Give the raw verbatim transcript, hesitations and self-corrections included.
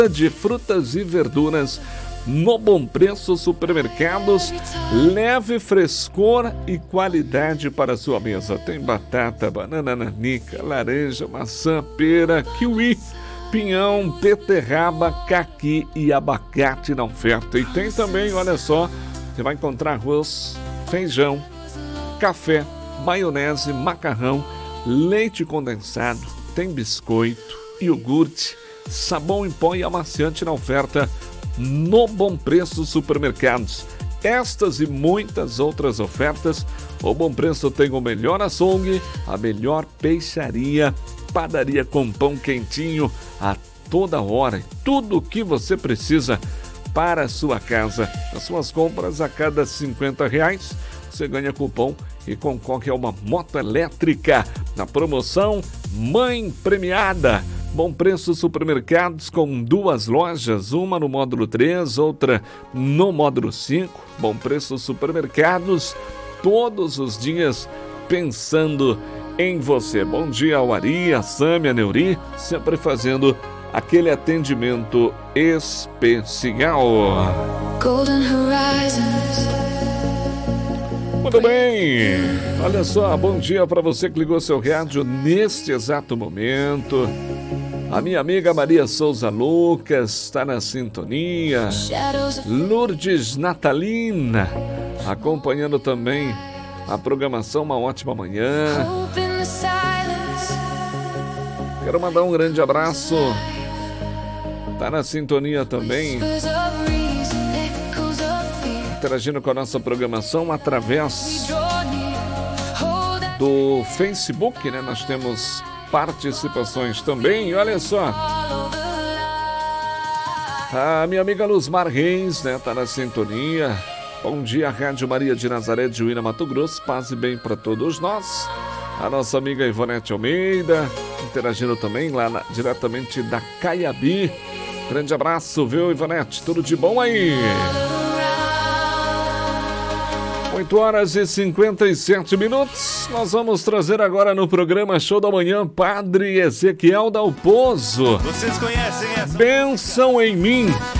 de frutas e verduras no Bom Preço Supermercados. Leve frescor e qualidade para a sua mesa. Tem batata, banana nanica, laranja, maçã, pera, kiwi, pinhão, beterraba, caqui e abacate na oferta. E tem também, olha só, você vai encontrar arroz, feijão, café, maionese, macarrão, leite condensado, tem biscoito, iogurte, sabão em pó e amaciante na oferta no Bom Preço Supermercados. Estas e muitas outras ofertas, o Bom Preço tem o melhor açougue, a melhor peixaria, padaria com pão quentinho a toda hora. Tudo o que você precisa para a sua casa. As suas compras a cada cinquenta reais, você ganha cupom e concorre a uma moto elétrica na promoção Mãe Premiada. Bom Preço Supermercados com duas lojas, uma no módulo três, outra no módulo cinco. Bom Preço Supermercados, todos os dias pensando em você. Bom dia ao Ari, a Sâmia, a Neuri, sempre fazendo aquele atendimento especial. Golden Horizons. Muito bem, olha só, bom dia para você que ligou seu rádio neste exato momento. A minha amiga Maria Souza Lucas está na sintonia. Lourdes Natalina acompanhando também a programação. Uma ótima manhã. Quero mandar um grande abraço. Está na sintonia também, interagindo com a nossa programação através do Facebook, né? Nós temos participações também. E olha só, a minha amiga Luzmar Reis, né? Tá na sintonia. Bom dia, Rádio Maria de Nazaré de Uína, Mato Grosso. Paz e bem para todos nós. A nossa amiga Ivonete Almeida interagindo também lá na, diretamente da Caiabi. Grande abraço, viu, Ivonete? Tudo de bom aí? oito horas e cinquenta e sete minutos. Nós vamos trazer agora no programa Show da Manhã Padre Ezequiel Dalpozo. Vocês conhecem essa? Bênção em mim.